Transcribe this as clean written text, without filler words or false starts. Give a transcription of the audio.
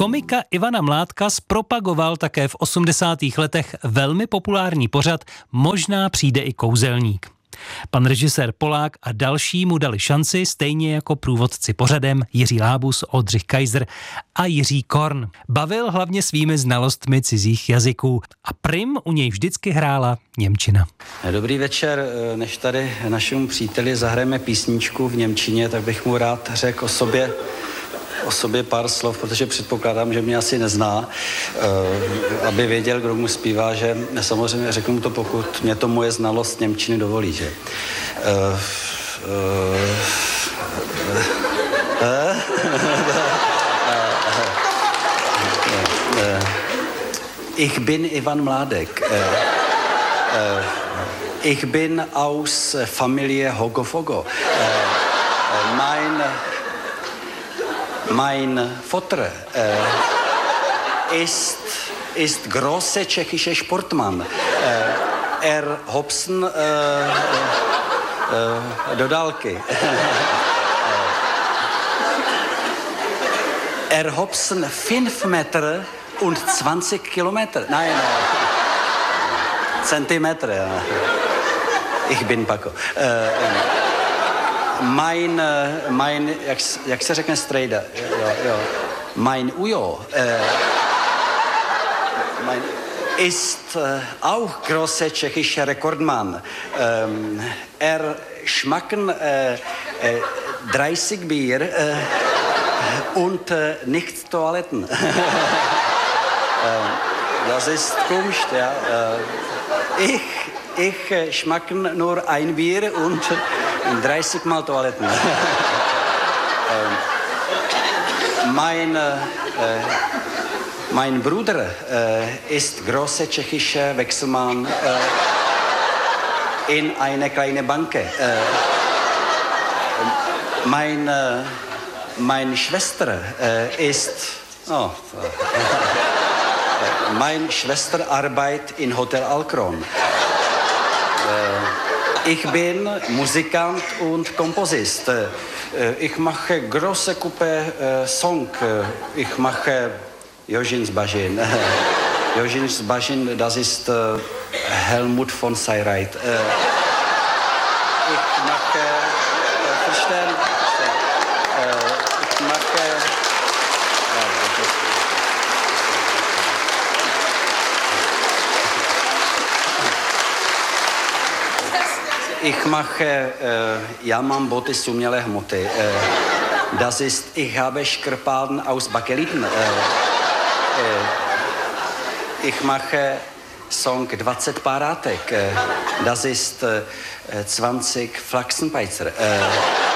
Komika Ivana Mládka zpropagoval také v 80. letech velmi populární pořad Možná přijde i kouzelník. Pan režisér Polák a další mu dali šanci, stejně jako průvodci pořadem Jiří Lábus, Oldřich Kaiser a Jiří Korn. Bavil hlavně svými znalostmi cizích jazyků a prim u něj vždycky hrála němčina. Dobrý večer, než tady našemu příteli zahrajeme písničku v němčině, tak bych mu rád řekl o sobě pár slov, protože předpokládám, že mě asi nezná, aby věděl, kdo mu zpívá, že samozřejmě řeknu mu to, pokud mě to moje znalost němčiny dovolí, že? Ich bin Ivan Mládek. Ich bin aus Familie Hogofogo. Mein Vater ist große tschechische Sportmann. Hobson do dálky. Hobson 5 Meter und 20 Kilometer. Nein, Zentimeter. Ja. Ich bin Paco. Jak se řekne strejda? Jo. Mein Ujo ist auch große tschechischer Rekordmann. Schmacken 30 Bier und nicht Toiletten. Das ist Kunst, ja. Ich schmacken nur ein Bier und 30 Mal Toiletten. Mein Bruder ist große tschechische Wechselmann in eine kleine Banke. Meine Schwester meine Schwester arbeitet in Hotel Alcron. Ich bin Musikant und Komponist. Ich mache große Gruppe Song. Ich mache Jožin Zbažin. Jožin Zbažin, das ist Helmut von Seyreit. Ich mache verstehen. Ich mache Ich mache, já mám boty z umělé hmoty. Das ist, ich habe Škrpalden aus Bakeliten. Ich mache Song 20 Parátek. Das ist 20 Flachsenpeizer.